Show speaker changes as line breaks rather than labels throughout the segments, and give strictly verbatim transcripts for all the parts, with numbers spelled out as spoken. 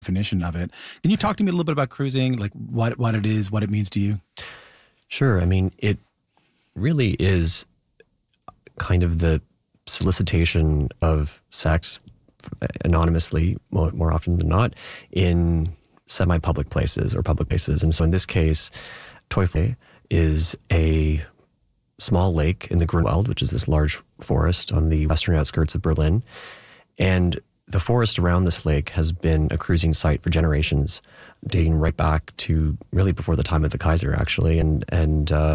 definition of it. Can you talk to me a little bit about cruising, like what, what it is, what it means to you?
Sure. I mean, it really is kind of the solicitation of sex anonymously, more, more often than not, in semi-public places or public places. And so in this case, Teufel is a small lake in the Grunwald, which is this large forest on the western outskirts of Berlin. And the forest around this lake has been a cruising site for generations, dating right back to really before the time of the Kaiser, actually. And and uh,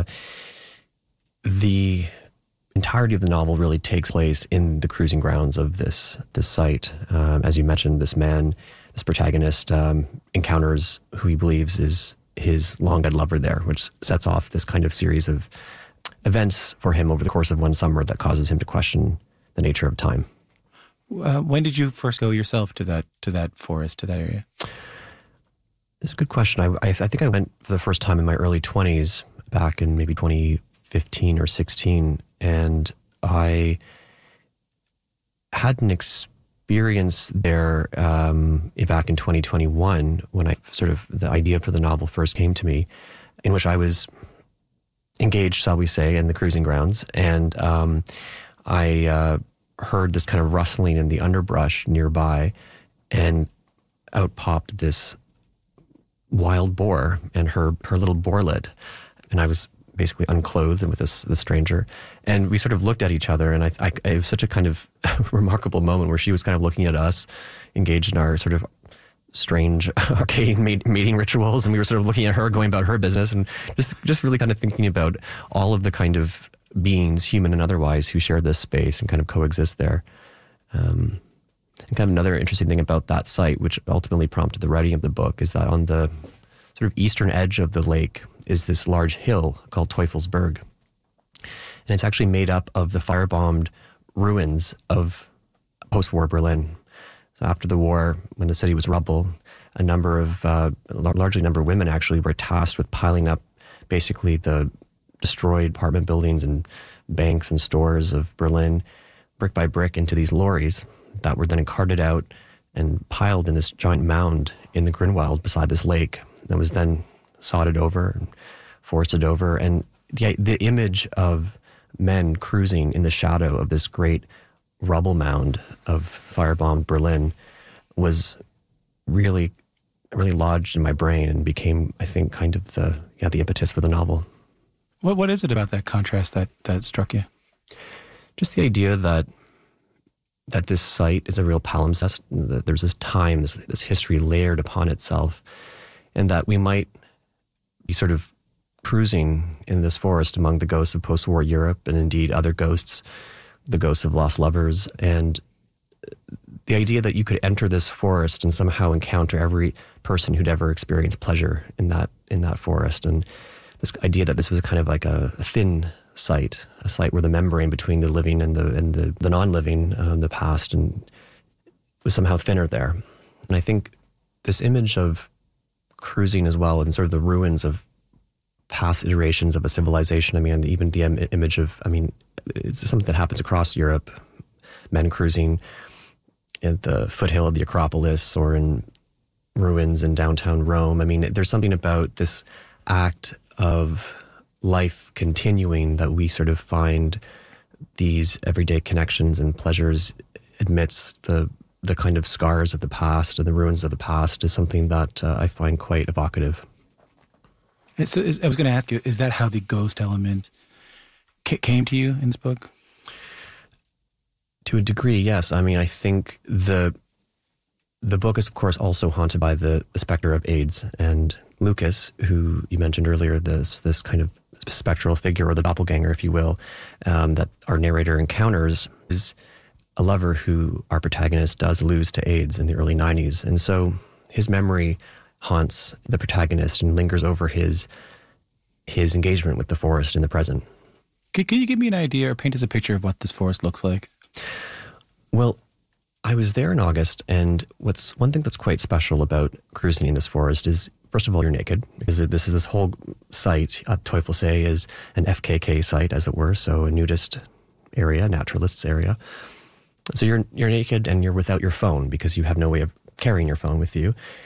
the entirety of the novel really takes place in the cruising grounds of this this site. Um, as you mentioned, this man, this protagonist, um, encounters who he believes is his long-dead lover there, which sets off this kind of series of events for him over the course of one summer that causes him to question the nature of time.
Uh, when did you first go yourself to that to that forest, to that area?
It's a good question. I, I, I think I went for the first time in my early twenties, back in maybe twenty fifteen or sixteen, and I had an experience there um, back in twenty twenty-one when I sort of, the idea for the novel first came to me, in which I was engaged, shall we say, in the cruising grounds, and um, I uh, heard this kind of rustling in the underbrush nearby, and out popped this wild boar and her her little boarlet, and I was basically unclothed and with this this stranger, and we sort of looked at each other, and I, I it was such a kind of remarkable moment where she was kind of looking at us, engaged in our sort of strange arcane mating rituals, and we were sort of looking at her going about her business, and just just really kind of thinking about all of the kind of beings, human and otherwise, who share this space and kind of coexist there. Um, and kind of another interesting thing about that site, which ultimately prompted the writing of the book, is that on the sort of eastern edge of the lake is this large hill called Teufelsberg. And it's actually made up of the firebombed ruins of post-war Berlin. So after the war, when the city was rubble, a number of, uh, largely a number of women actually were tasked with piling up basically the destroyed apartment buildings and banks and stores of Berlin, brick by brick, into these lorries that were then carted out and piled in this giant mound in the Grunwald beside this lake that was then sodded over and forested over. And the, the image of men cruising in the shadow of this great rubble mound of firebombed Berlin was really, really lodged in my brain and became, I think, kind of the yeah the impetus for the novel.
What What is it about that contrast that, that struck you?
Just the idea that that this site is a real palimpsest, that there's this time, this, this history layered upon itself, and that we might be sort of cruising in this forest among the ghosts of post-war Europe, and indeed other ghosts, the ghosts of lost lovers, and the idea that you could enter this forest and somehow encounter every person who'd ever experienced pleasure in that in that forest, and this idea that this was kind of like a, a thin site, a site where the membrane between the living and the and the, the non-living, um, the past, and was somehow thinner there. And I think this image of cruising as well, and sort of the ruins of past iterations of a civilization. I mean, and even the im- image of, I mean, it's something that happens across Europe, men cruising at the foothill of the Acropolis or in ruins in downtown Rome. I mean, there's something about this act of life continuing that we sort of find these everyday connections and pleasures amidst the the kind of scars of the past and the ruins of the past is something that uh, I find quite evocative.
So is, I was going to ask you, is that how the ghost element c- came to you in this book?
To a degree, yes. I mean, I think the the book is, of course, also haunted by the, the specter of AIDS. And Lucas, who you mentioned earlier, this this kind of spectral figure, or the doppelganger, if you will, um, that our narrator encounters, is a lover who our protagonist does lose to AIDS in the early nineties. And so his memory haunts the protagonist and lingers over his his engagement with the forest in the present.
Can, can you give me an idea or paint us a picture of what this forest looks like?
Well, I was there in August, and what's one thing that's quite special about cruising in this forest is, first of all, you're naked, because this is this whole site at Teufelsee is an F K K site, as it were, so a nudist area, naturalists area. So you're you're naked and you're without your phone because you have no way of carrying your phone with you.